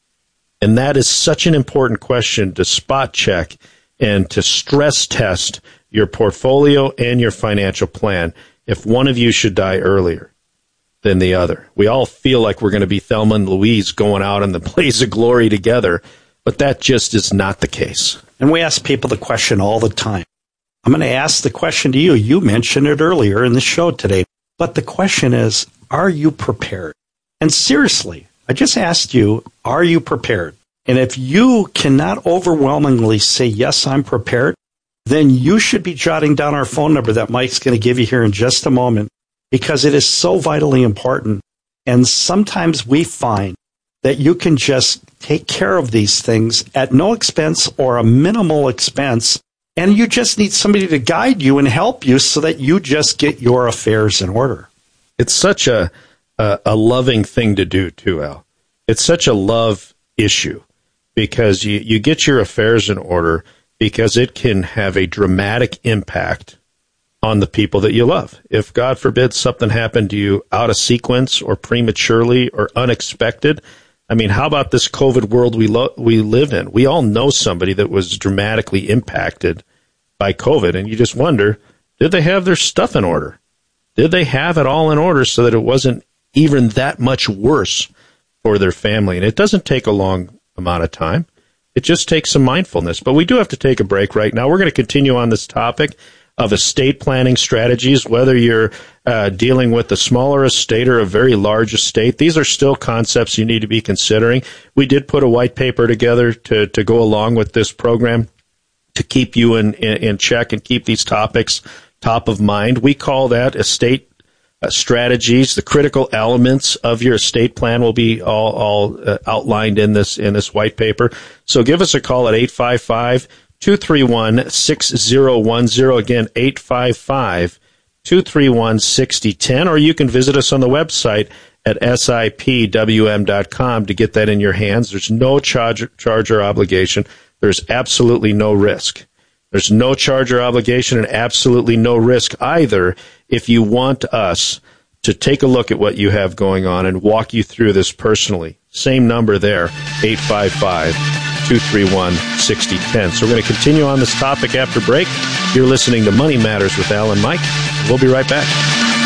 And that is such an important question to spot check and to stress test your portfolio and your financial plan if one of you should die earlier than the other. We all feel like we're going to be Thelma and Louise going out in the blaze of glory together, but that just is not the case. And we ask people the question all the time. I'm going to ask the question to you. You mentioned it earlier in the show today, but the question is, are you prepared? And seriously, I just asked you, are you prepared? And if you cannot overwhelmingly say, yes, I'm prepared, then you should be jotting down our phone number that Mike's going to give you here in just a moment, because it is so vitally important. And sometimes we find that you can just take care of these things at no expense or a minimal expense, and you just need somebody to guide you and help you so that you just get your affairs in order. It's such a a, a loving thing to do, too, Al. It's such a love issue because you, you get your affairs in order because it can have a dramatic impact on the people that you love. If, God forbid, something happened to you out of sequence or prematurely or unexpected, I mean, how about this COVID world we lo- we live in? We all know somebody that was dramatically impacted by COVID, and you just wonder, did they have their stuff in order? Did they have it all in order so that it wasn't even that much worse for their family? And it doesn't take a long amount of time. It just takes some mindfulness. But we do have to take a break right now. We're going to continue on this topic of estate planning strategies, whether you're uh, dealing with a smaller estate or a very large estate. These are still concepts you need to be considering. We did put a white paper together to, to go along with this program to keep you in, in, in check and keep these topics top of mind. We call that estate uh, strategies. The critical elements of your estate plan will be all, all uh, outlined in this in this white paper. So give us a call at eight five five, two three one, six zero one zero. Again, eight five five, two three one, six zero one zero. Or you can visit us on the website at S I P W M dot com to get that in your hands. There's no charge, charge or obligation. There's absolutely no risk. There's no charge or obligation and absolutely no risk either if you want us to take a look at what you have going on and walk you through this personally. Same number there, eight five five, two three one, six zero one zero. So we're going to continue on this topic after break. You're listening to Money Matters with Al and Mike. We'll be right back.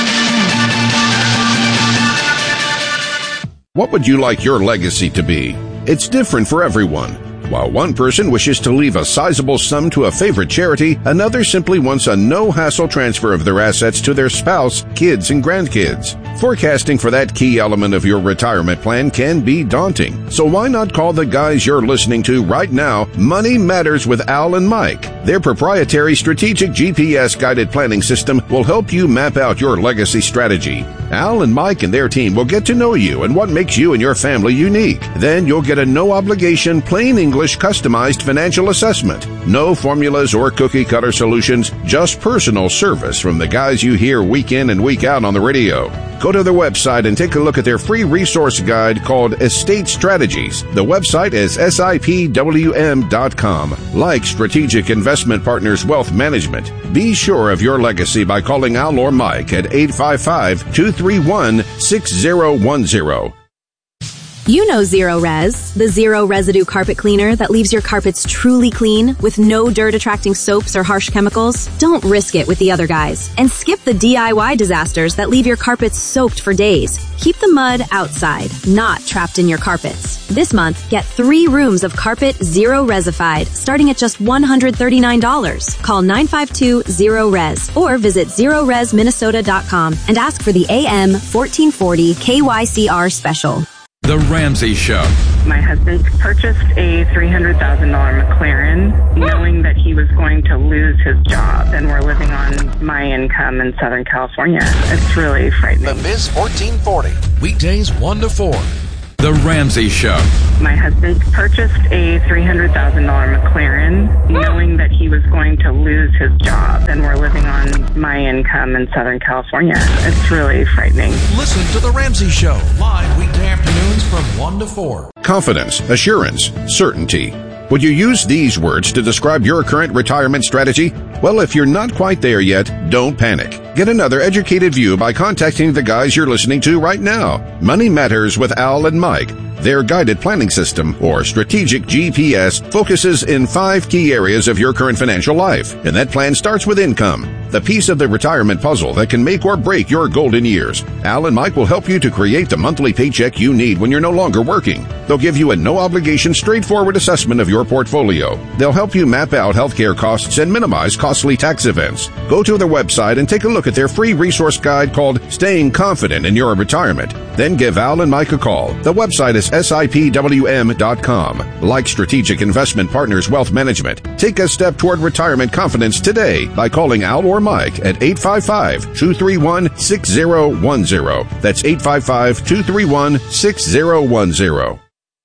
What would you like your legacy to be? It's different for everyone. While one person wishes to leave a sizable sum to a favorite charity, another simply wants a no-hassle transfer of their assets to their spouse, kids, and grandkids. Forecasting for that key element of your retirement plan can be daunting. So why not call the guys you're listening to right now, Money Matters with Al and Mike. Their proprietary strategic G P S-guided planning system will help you map out your legacy strategy. Al and Mike and their team will get to know you and what makes you and your family unique. Then you'll get a no-obligation, plain English, customized financial assessment. No formulas or cookie-cutter solutions, just personal service from the guys you hear week in and week out on the radio. Go to their website and take a look at their free resource guide called Estate Strategies. The website is S I P W M dot com. Like Strategic Investment Partners Wealth Management, be sure of your legacy by calling Al or Mike at eight five five, two three one, six zero one zero. You know Zero Res, the zero residue carpet cleaner that leaves your carpets truly clean with no dirt-attracting soaps or harsh chemicals. Don't risk it with the other guys. And skip the D I Y disasters that leave your carpets soaked for days. Keep the mud outside, not trapped in your carpets. This month, get three rooms of carpet Zero Resified, starting at just one hundred thirty-nine dollars. Call nine five two, zero res or visit zero res minnesota dot com and ask for the A M fourteen forty K Y C R special. The Ramsey Show. My husband purchased a three hundred thousand dollars McLaren knowing that he was going to lose his job, and we're living on my income in Southern California. It's really frightening. The Biz fourteen forty. Weekdays one to four. The Ramsey Show. My husband purchased a three hundred thousand dollars McLaren knowing that he was going to lose his job, and we're living on my income in Southern California. It's really frightening. Listen to The Ramsey Show live weekday afternoons from one to four. Confidence, assurance, certainty. Would you use these words to describe your current retirement strategy? Well, if you're not quite there yet, don't panic. Get another educated view by contacting the guys you're listening to right now. Money Matters with Al and Mike. Their guided planning system, or strategic G P S, focuses in five key areas of your current financial life. And that plan starts with income, the piece of the retirement puzzle that can make or break your golden years. Al and Mike will help you to create the monthly paycheck you need when you're no longer working. They'll give you a no-obligation, straightforward assessment of your portfolio. They'll help you map out healthcare costs and minimize costly tax events. Go to their website and take a look at their free resource guide called Staying Confident in Your Retirement. Then give Al and Mike a call. The website is S I P W M dot com. Like Strategic Investment Partners Wealth Management, take a step toward retirement confidence today by calling Al or Mike at eight five five, two three one, six zero one zero. That's eight five five, two three one, six zero one zero.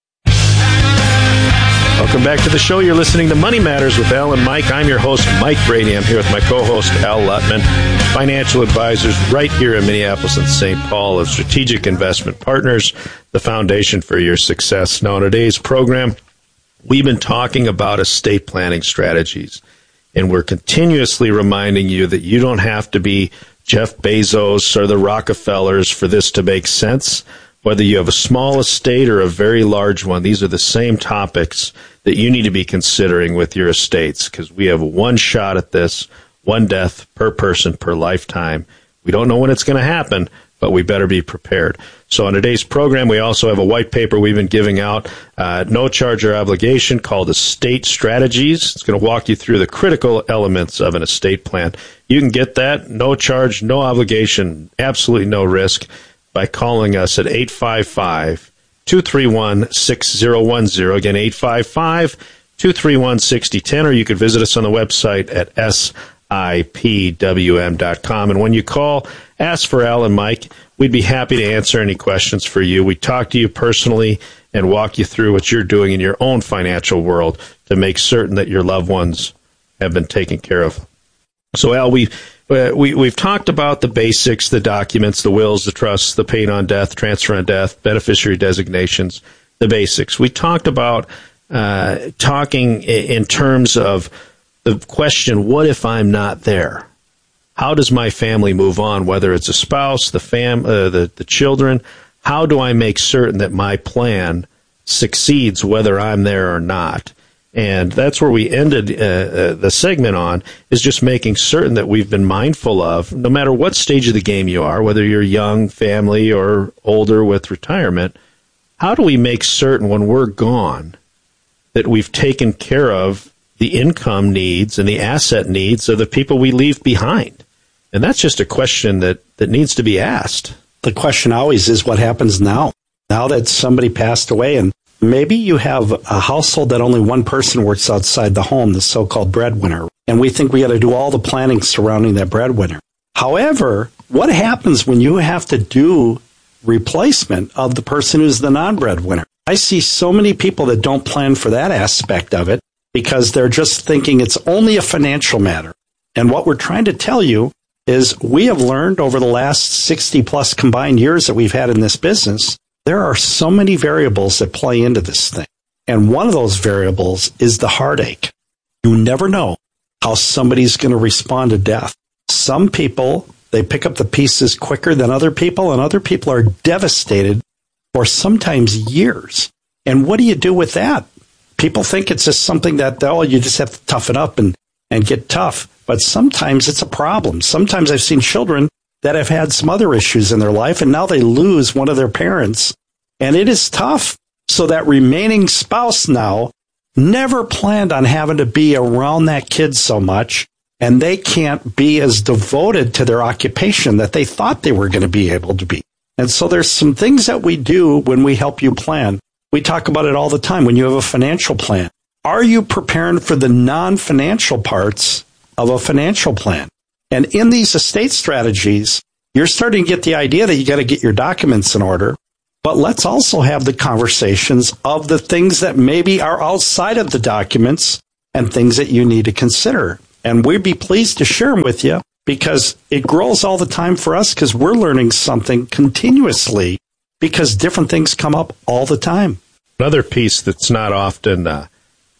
Welcome back to the show. You're listening to Money Matters with Al and Mike. I'm your host, Mike Brady. I'm here with my co-host, Al Lutman, financial advisors right here in Minneapolis and Saint Paul of Strategic Investment Partners, the foundation for your success. Now, in today's program, we've been talking about estate planning strategies, and we're continuously reminding you that you don't have to be Jeff Bezos or the Rockefellers for this to make sense. Whether you have a small estate or a very large one, these are the same topics that you need to be considering with your estates, because we have one shot at this, one death per person per lifetime. We don't know when it's going to happen, but we better be prepared. So on today's program, we also have a white paper we've been giving out, uh, no charge or obligation, called Estate Strategies. It's going to walk you through the critical elements of an estate plan. You can get that, no charge, no obligation, absolutely no risk, by calling us at eight five five, two three one, six zero one zero. Again, eight five five, two three one, six zero one zero, or you can visit us on the website at S I P W M dot com. And when you call, ask for Al and Mike. We'd be happy to answer any questions for you. We talk to you personally and walk you through what you're doing in your own financial world to make certain that your loved ones have been taken care of. So, Al, we Uh, we, we've talked about the basics, the documents, the wills, the trusts, the paid on death, transfer on death, beneficiary designations, the basics. We talked about uh, talking in terms of the question, what if I'm not there? How does my family move on, whether it's a spouse, the fam, uh, the, the children? How do I make certain that my plan succeeds whether I'm there or not? And that's where we ended uh, uh, the segment on, is just making certain that we've been mindful of, no matter what stage of the game you are, whether you're young, family, or older with retirement, how do we make certain when we're gone that we've taken care of the income needs and the asset needs of the people we leave behind? And that's just a question that, that needs to be asked. The question always is, what happens now? Now that somebody passed away, and maybe you have a household that only one person works outside the home, the so-called breadwinner, and we think we got to do all the planning surrounding that breadwinner. However, what happens when you have to do replacement of the person who's the non-breadwinner? I see so many people that don't plan for that aspect of it because they're just thinking it's only a financial matter. And what we're trying to tell you is we have learned over the last sixty plus combined years that we've had in this business, there are so many variables that play into this thing. And one of those variables is the heartache. You never know how somebody's going to respond to death. Some people, they pick up the pieces quicker than other people, and other people are devastated for sometimes years. And what do you do with that? People think it's just something that, oh, you just have to toughen up and, and get tough. But sometimes it's a problem. Sometimes I've seen children that have had some other issues in their life, and now they lose one of their parents. And it is tough. So that remaining spouse now never planned on having to be around that kid so much, and they can't be as devoted to their occupation that they thought they were going to be able to be. And so there's some things that we do when we help you plan. We talk about it all the time when you have a financial plan. Are you preparing for the non-financial parts of a financial plan? And in these estate strategies, you're starting to get the idea that you got to get your documents in order. But let's also have the conversations of the things that maybe are outside of the documents and things that you need to consider. And we'd be pleased to share them with you because it grows all the time for us because we're learning something continuously because different things come up all the time. Another piece that's not often uh,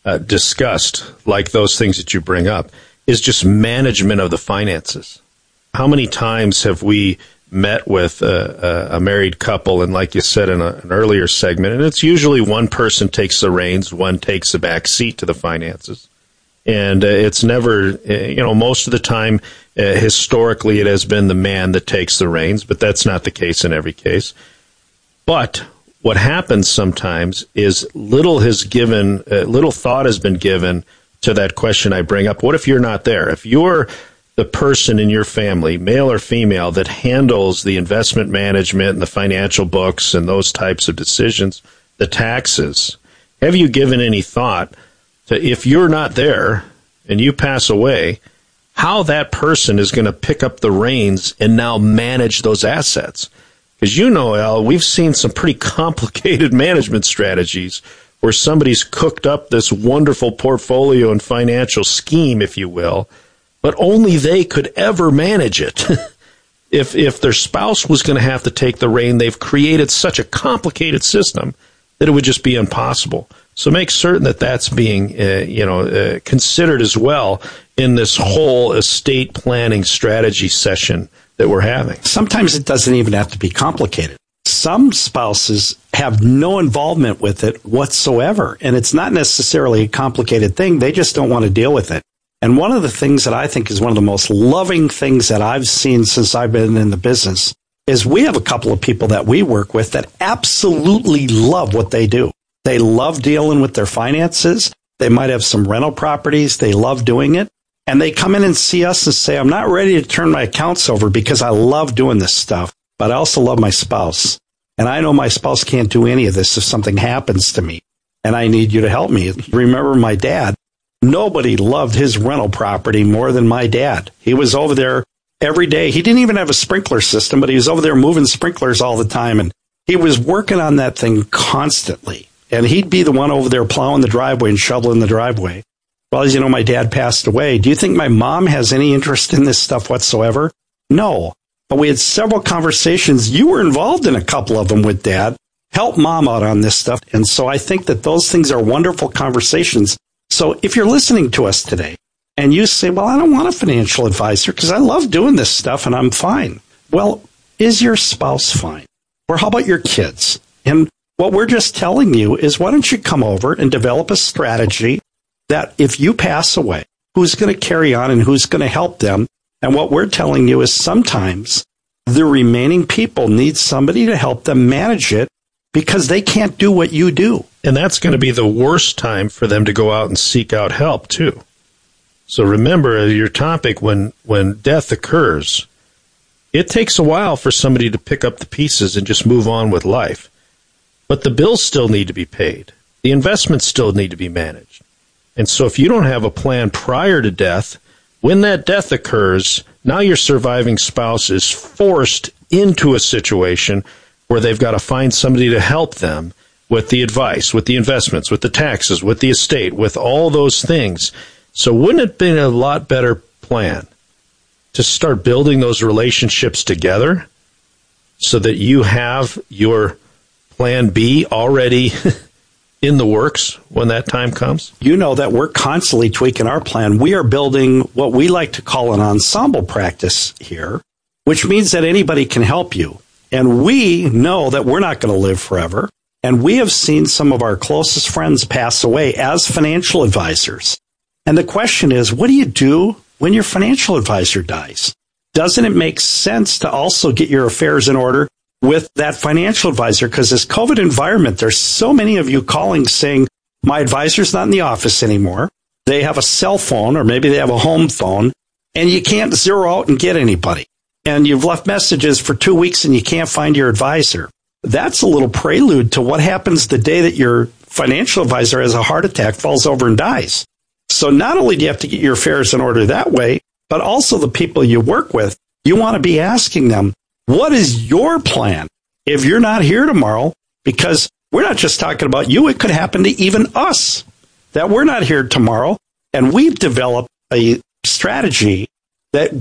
uh, discussed, like those things that you bring up, is just management of the finances. How many times have we met with a, a married couple, and like you said in a, an earlier segment, and it's usually one person takes the reins, one takes the back seat to the finances. And uh, it's never, uh, you know, most of the time, uh, historically, it has been the man that takes the reins, but that's not the case in every case. But what happens sometimes is little has given, uh, little thought has been given to that question I bring up. What if you're not there? If you're the person in your family, male or female, that handles the investment management and the financial books and those types of decisions, the taxes, have you given any thought to, if you're not there and you pass away, how that person is going to pick up the reins and now manage those assets? Because you know, Al, we've seen some pretty complicated management strategies where somebody's cooked up this wonderful portfolio and financial scheme, if you will, but only they could ever manage it. if if their spouse was going to have to take the rein, they've created such a complicated system that it would just be impossible. So make certain that that's being, uh, you know, uh, considered as well in this whole estate planning strategy session that we're having. Sometimes it doesn't even have to be complicated. Some spouses have no involvement with it whatsoever, and it's not necessarily a complicated thing. They just don't want to deal with it. And one of the things that I think is one of the most loving things that I've seen since I've been in the business is we have a couple of people that we work with that absolutely love what they do. They love dealing with their finances. They might have some rental properties. They love doing it. And they come in and see us and say, I'm not ready to turn my accounts over because I love doing this stuff, but I also love my spouse. And I know my spouse can't do any of this if something happens to me, and I need you to help me. Remember my dad? Nobody loved his rental property more than my dad. He was over there every day. He didn't even have a sprinkler system, but he was over there moving sprinklers all the time. And he was working on that thing constantly. And he'd be the one over there plowing the driveway and shoveling the driveway. Well, as you know, my dad passed away. Do you think my mom has any interest in this stuff whatsoever? No. But we had several conversations. You were involved in a couple of them with Dad. Help Mom out on this stuff. And so I think that those things are wonderful conversations. So if you're listening to us today and you say, well, I don't want a financial advisor because I love doing this stuff and I'm fine. Well, is your spouse fine? Or how about your kids? And what we're just telling you is, why don't you come over and develop a strategy that if you pass away, who's going to carry on and who's going to help them? And what we're telling you is sometimes the remaining people need somebody to help them manage it because they can't do what you do. And that's going to be the worst time for them to go out and seek out help, too. So remember your topic, when, when death occurs, it takes a while for somebody to pick up the pieces and just move on with life. But the bills still need to be paid. The investments still need to be managed. And so if you don't have a plan prior to death, when that death occurs, now your surviving spouse is forced into a situation where they've got to find somebody to help them with the advice, with the investments, with the taxes, with the estate, with all those things. So wouldn't it have been a lot better plan to start building those relationships together so that you have your plan B already in the works when that time comes? You know that we're constantly tweaking our plan. We are building what we like to call an ensemble practice here, which means that anybody can help you. And we know that we're not going to live forever. And we have seen some of our closest friends pass away as financial advisors. And the question is, what do you do when your financial advisor dies? Doesn't it make sense to also get your affairs in order with that financial advisor? Because this COVID environment, there's so many of you calling saying, my advisor's not in the office anymore. They have a cell phone, or maybe they have a home phone, and you can't zero out and get anybody. And you've left messages for two weeks and you can't find your advisor. That's a little prelude to what happens the day that your financial advisor has a heart attack, falls over and dies. So not only do you have to get your affairs in order that way, but also the people you work with, you want to be asking them, what is your plan if you're not here tomorrow? Because we're not just talking about you. It could happen to even us that we're not here tomorrow. And we've developed a strategy that